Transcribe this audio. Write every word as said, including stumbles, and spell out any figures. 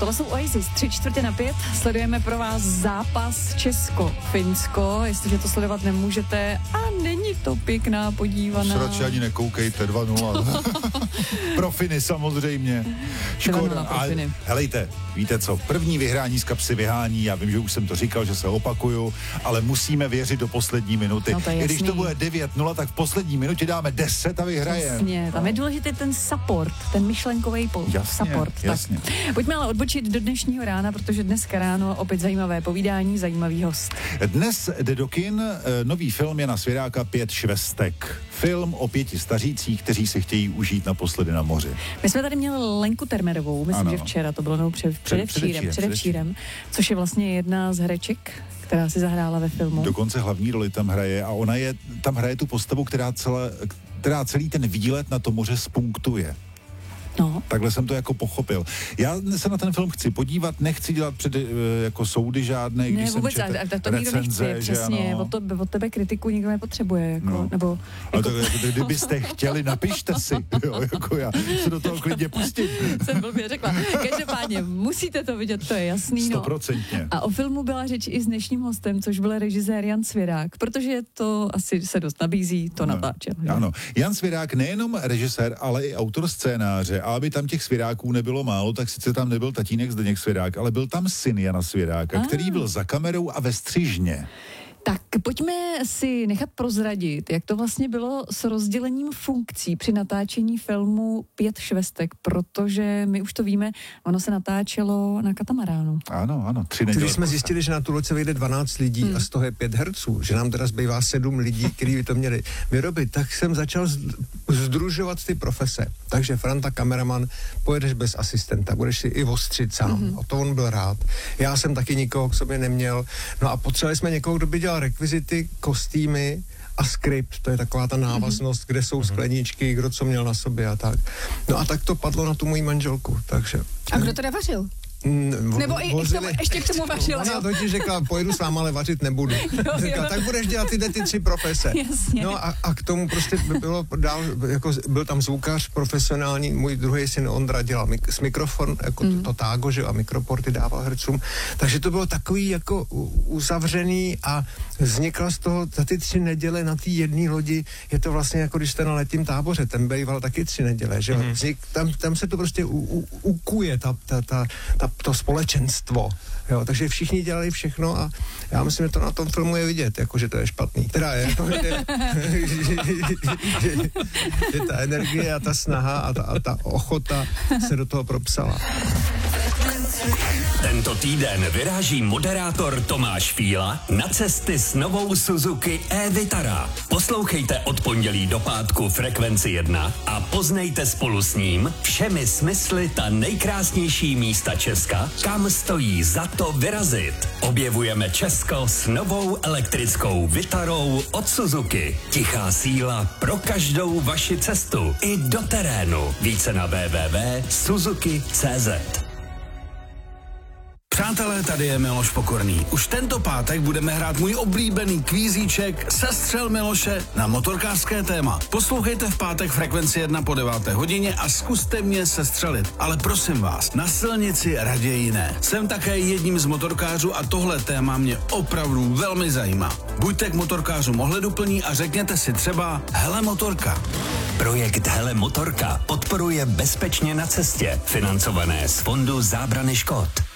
Tohle jsou Oasis, tři čtvrtě na pět. Sledujeme pro vás zápas Česko-Finsko, jestliže to sledovat nemůžete a není to pěkná podívaná. Radši ani nekoukejte, dva nula. Pro Finy samozřejmě. Škoda. A helejte, víte co, první vyhrání z kapsy vyhání, já vím, že už jsem to říkal, že se opakuju, ale musíme věřit do poslední minuty. No to I když to bude devět nula, tak v poslední minutě dáme deset a vyhrajeme. Jasně, tam je důležitý ten support, ten myšlenkový support. Jasně. Tak. Pojďme ale odbočit do dnešního rána, protože dneska ráno opět zajímavé povídání, zajímavý host. Dnes jde do kin nový film Jana Svěráka Pět švestek. Film o pěti stařících, kteří si chtějí užít naposledy na moři. My jsme tady měli Lenku Termerovou, myslím, ano. že včera to bylo, no, před, předevčírem, předevčírem, což je vlastně jedna z hereček, která si zahrála ve filmu. Dokonce hlavní roli tam hraje a ona je, tam hraje tu postavu, která, celé, která celý ten výlet na to moře spunktuje. No. Takhle jsem to jako pochopil. Já se na ten film chci podívat, nechci dělat před, jako soudy žádné, když ne, jsem vůbec, četl a to recenze, nikdo nechci, že přesně, ano. od, to, od tebe kritiku nikdo nepotřebuje, jako, no. nebo... Ale jako... to, jako, kdybyste chtěli, napište si, jo, jako já se do toho klidně pustím. Jsem blbě řekla. Každopádně, musíte to vidět, to je jasný, no. Stoprocentně. A o filmu byla řeč i s dnešním hostem, což byl režisér Jan Svěrák, protože to asi se dost nabízí, to no. natáčel. Ano, Jan Svěrák nejenom režisér, ale i autor scénáře, a aby tam těch Svěráků nebylo málo, tak sice tam nebyl tatínek Zdeněk Svěrák, ale byl tam syn Jana Svěráka, ah. který byl za kamerou a ve střižně. Tak pojďme si nechat prozradit, jak to vlastně bylo s rozdělením funkcí při natáčení filmu Pět švestek, protože my už to víme, ono se natáčelo na katamaránu. Ano, ano, tři neděle. Když jsme zjistili, že na tu loď se vyjde dvanáct lidí hmm. a z toho je pět herců, že nám teda zbývá sedm lidí, kteří by to měli vyrobit, tak jsem začal združovat ty profese. Takže Franta, kameraman, pojedeš bez asistenta, budeš si i ostřit sám. Hmm. O to on byl rád. Já jsem taky nikoho k sobě neměl. No a potřebovali jsme někoho, kdo by dělal rekvizity, kostýmy a skript, to je taková ta návaznost, mm-hmm. kde jsou skleničky, kdo co měl na sobě a tak. No a tak to padlo na tu moji manželku, takže... A kdo teda vařil? Mm, Nebo i ještě, ještě k tomu vařil, Ona totiž řekla, pojedu s váma, ale vařit nebudu. Jo, řekla, jo. Tak budeš dělat tyhle ty tři profese. Jasně. No a, a k tomu prostě bylo dál, jako byl tam zvukař profesionální, můj druhý syn Ondra dělal mik- s mikrofon, jako mm. to, to tágo, že a mikroporty dával hercům. Takže to bylo takový jako uzavřený a vznikla z toho za ty tři neděle na té jedné lodi, je to vlastně jako když jste na letním táboře, ten býval taky tři neděle, že mm. Vznik, tam, tam se to prostě u, u, ukuje ta, ta, ta, ta to společenstvo, jo, takže všichni dělali všechno a já myslím, že to na tom filmu je vidět, jako, že to je špatný. Teda je, jako, že, že, že, že, že ta energie a ta snaha a ta, a ta ochota se do toho propsala. Tento týden vyráží moderátor Tomáš Fíla na cesty s novou Suzuki e-Vitara. Poslouchejte od pondělí do pátku Frekvenci jedna a poznejte spolu s ním všemi smysly ta nejkrásnější místa Česka, kam stojí za to vyrazit. Objevujeme Česko s novou elektrickou Vitarou od Suzuki. Tichá síla pro každou vaši cestu i do terénu. Více na w w w tečka suzuki tečka c z. Přátelé, tady je Miloš Pokorný. Už tento pátek budeme hrát můj oblíbený kvízíček Sestřel Miloše na motorkářské téma. Poslouchejte v pátek Frekvenci jedna po deváté hodině a zkuste mě sestřelit. Ale prosím vás, na silnici raději ne. Jsem také jedním z motorkářů a tohle téma mě opravdu velmi zajímá. Buďte k motorkářům ohleduplní a řekněte si třeba Hele motorka. Projekt Hele motorka podporuje Bezpečně na cestě, financované z Fondu zábrany škod.